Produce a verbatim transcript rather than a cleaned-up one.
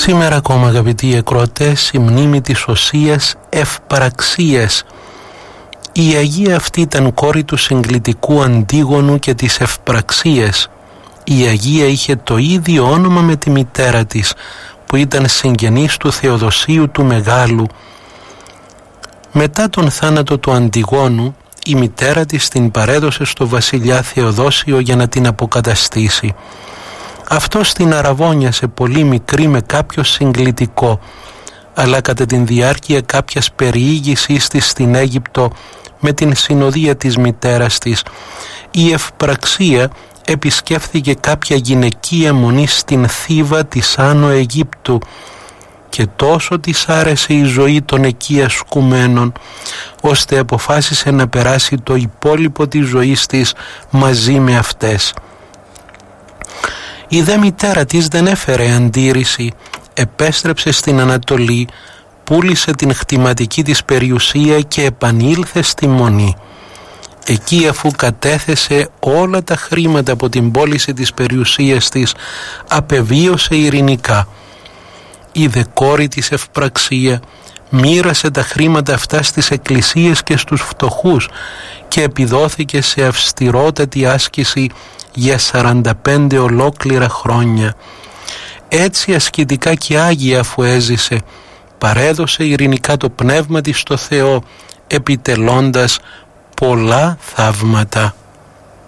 Σήμερα ακόμα, αγαπητοί ακροατές, η μνήμη της Οσίας Ευπραξίας. Η Αγία αυτή ήταν κόρη του συγκλητικού Αντίγονου και της Ευπραξίας. Η Αγία είχε το ίδιο όνομα με τη μητέρα της, που ήταν συγγενής του Θεοδοσίου του Μεγάλου. Μετά τον θάνατο του Αντιγόνου, η μητέρα της την παρέδωσε στο βασιλιά Θεοδόσιο για να την αποκαταστήσει. Αυτός την αραβώνιασε πολύ μικρή με κάποιο συγκλητικό, αλλά κατά την διάρκεια κάποιας περιήγησης της στην Αίγυπτο με την συνοδεία της μητέρας της, η Ευπραξία επισκέφθηκε κάποια γυναικεία μονή στην Θήβα της Άνω Αιγύπτου και τόσο της άρεσε η ζωή των εκεί ασκουμένων, ώστε αποφάσισε να περάσει το υπόλοιπο της ζωής της μαζί με αυτές. Η δε μητέρα της δεν έφερε αντίρρηση, επέστρεψε στην Ανατολή, πούλησε την χτιματική της περιουσία και επανήλθε στη Μονή. Εκεί, αφού κατέθεσε όλα τα χρήματα από την πώληση της περιουσίας της, απεβίωσε ειρηνικά. Η δε κόρη της Ευπραξία μοίρασε τα χρήματα αυτά στις εκκλησίες και στους φτωχούς και επιδόθηκε σε αυστηρότατη άσκηση για σαράντα πέντε ολόκληρα χρόνια. Έτσι ασκητικά και άγια αφού έζησε, παρέδωσε ειρηνικά το πνεύμα της στο Θεό, επιτελώντας πολλά θαύματα.